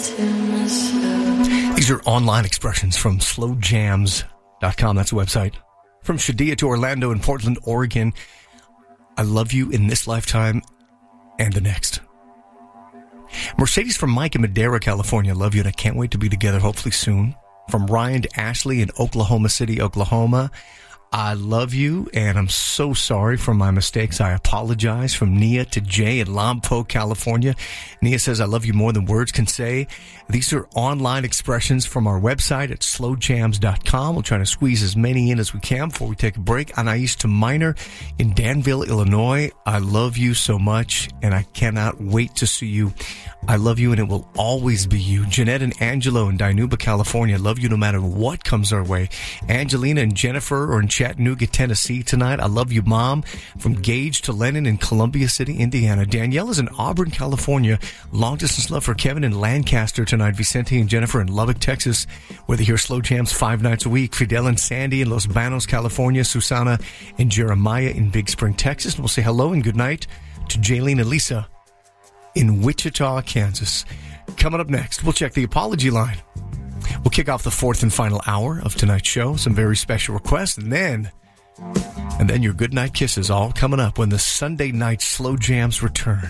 These are online expressions from slowjams.com. That's the website. From Shadia to Orlando and Portland, Oregon. I love you in this lifetime and the next. Mercedes from Mike in Madera, California. Love you and I can't wait to be together hopefully soon. From Ryan to Ashley in Oklahoma City, Oklahoma. I love you, and I'm so sorry for my mistakes. I apologize. From Nia to Jay in Lompoc, California. Nia says, I love you more than words can say. These are online expressions from our website at slowjams.com. We'll try to squeeze as many in as we can before we take a break. Anais to Minor in Danville, Illinois. I love you so much, and I cannot wait to see you. I love you, and it will always be you. Jeanette and Angelo in Dinuba, California. Love you no matter what comes our way. Angelina and Jennifer are in Chattanooga, Tennessee tonight. I love you, Mom. From Gage to Lennon in Columbia City, Indiana. Danielle is in Auburn, California. Long distance love for Kevin in Lancaster tonight. Vicente and Jennifer in Lubbock, Texas, where they hear Slow Jams 5 nights a week. Fidel and Sandy in Los Banos, California. Susana and Jeremiah in Big Spring, Texas. And we'll say hello and good night to Jaylene and Lisa in Wichita, Kansas. Coming up next, we'll check the apology line. We'll kick off the fourth and final hour of tonight's show. Some very special requests. And then your goodnight kisses, all coming up when the Sunday night Slow Jams return.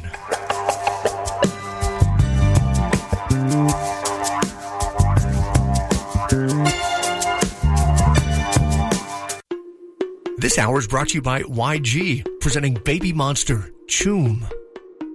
This hour is brought to you by YG, presenting Baby Monster, Choom.